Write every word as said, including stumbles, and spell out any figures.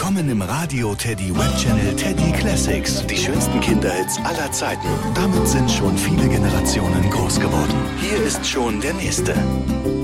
Willkommen im Radio Teddy Web Channel Teddy Classics. Die schönsten Kinderhits aller Zeiten. Damit sind schon viele Generationen groß geworden. Hier ist schon der nächste.